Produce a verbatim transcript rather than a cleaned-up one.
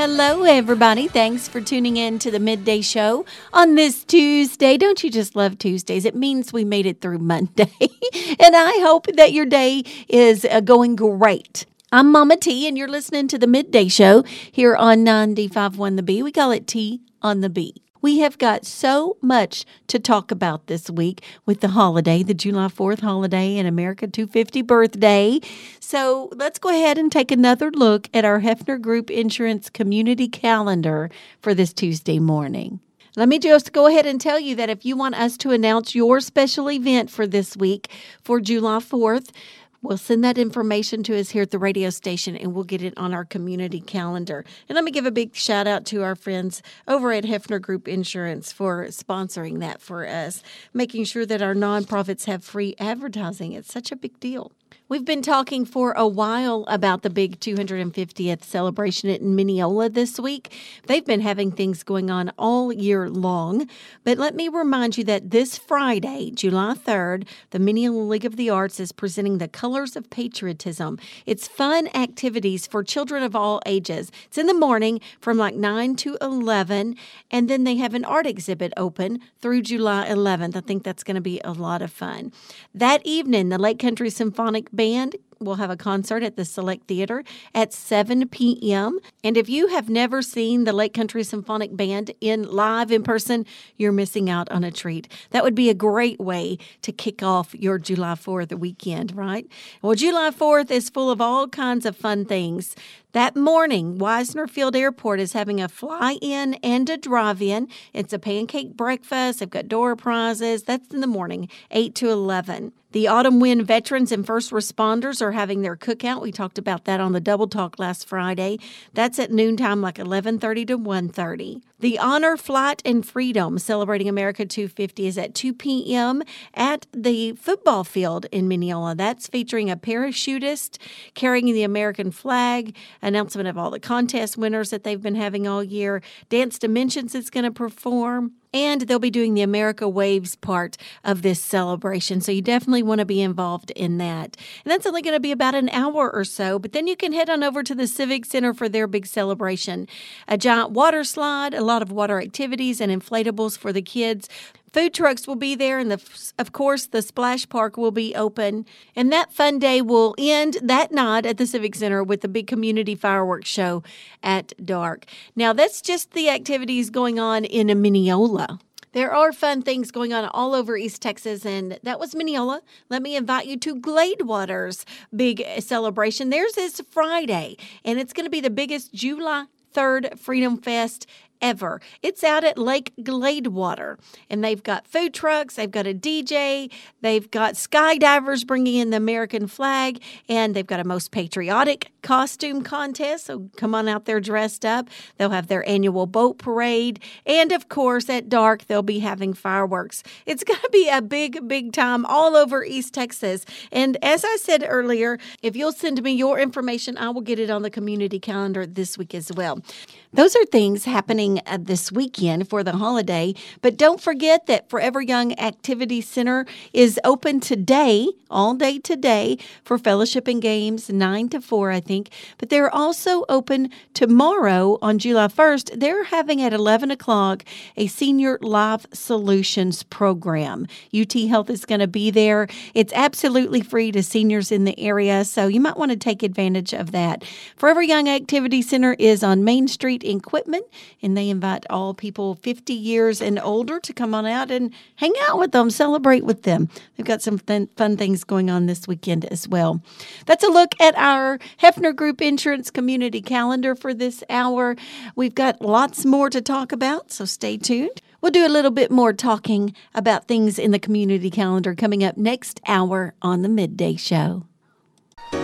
Hello, everybody. Thanks for tuning in to the Midday Show on this Tuesday. Don't you just love Tuesdays? It means we made it through Monday. And I hope that your day is uh, going great. I'm Mama T, and you're listening to the Midday Show here on ninety-five point one The Bee. We call it T on the Bee. We have got so much to talk about this week with the holiday, the July fourth holiday and America two fifty birthday. So let's go ahead and take another look at our Hefner Group Insurance community calendar for this Tuesday morning. Let me just go ahead and tell you that if you want us to announce your special event for this week for July fourth, we'll send that information to us here at the radio station, and we'll get it on our community calendar. And let me give a big shout out to our friends over at Hefner Group Insurance for sponsoring that for us, making sure that our nonprofits have free advertising. It's such a big deal. We've been talking for a while about the big two hundred fiftieth celebration at Mineola this week. They've been having things going on all year long. But let me remind you that this Friday, July third, the Mineola League of the Arts is presenting the Colors of Patriotism. It's fun activities for children of all ages. It's in the morning from like nine to eleven, and then they have an art exhibit open through July eleventh. I think that's going to be a lot of fun. That evening, the Lake Country Symphonic Band will have a concert at the Select Theater at seven p.m. And if you have never seen the Lake Country Symphonic Band in live in person, you're missing out on a treat. That would be a great way to kick off your July fourth weekend, right? Well, July fourth is full of all kinds of fun things. That morning, Wisner Field Airport is having a fly-in and a drive-in. It's a pancake breakfast. They've got door prizes. That's in the morning, eight to eleven. The Autumn Wind veterans and first responders are having their cookout. We talked about that on the Double Talk last Friday. That's at noontime, like eleven thirty to one thirty. The Honor Flight and Freedom celebrating America two fifty is at two p.m. at the football field in Mineola. That's featuring a parachutist carrying the American flag, announcement of all the contest winners that they've been having all year. Dance Dimensions is going to perform. And they'll be doing the America Waves part of this celebration. So you definitely want to be involved in that. And that's only going to be about an hour or so. But then you can head on over to the Civic Center for their big celebration. A giant water slide, a lot of water activities and inflatables for the kids. Food trucks will be there, and the, of course, the splash park will be open. And that fun day will end that night at the Civic Center with the big community fireworks show at dark. Now, that's just the activities going on in Mineola. There are fun things going on all over East Texas, and that was Mineola. Let me invite you to Gladewater's big celebration. Theirs is Friday, and it's going to be the biggest July third Freedom Fest ever. It's out at Lake Gladewater, and they've got food trucks, they've got a D J, they've got skydivers bringing in the American flag, and they've got a most patriotic costume contest, so come on out there dressed up. They'll have their annual boat parade, and of course, at dark, they'll be having fireworks. It's going to be a big, big time all over East Texas, and as I said earlier, if you'll send me your information, I will get it on the community calendar this week as well. Those are things happening uh, this weekend for the holiday. But don't forget that Forever Young Activity Center is open today, all day today, for fellowship and games, nine to four, I think. But they're also open tomorrow on July first. They're having at eleven o'clock a Senior Life Solutions program. U T Health is going to be there. It's absolutely free to seniors in the area, so you might want to take advantage of that. Forever Young Activity Center is on Main Street in Quitman, and they invite all people fifty years and older to come on out and hang out with them, celebrate with them. They've got some fun, fun things going on this weekend as well. That's a look at our Hefner Group Insurance community calendar for this hour. We've got lots more to talk about, so stay tuned. We'll do a little bit more talking about things in the community calendar coming up next hour on the Midday Show.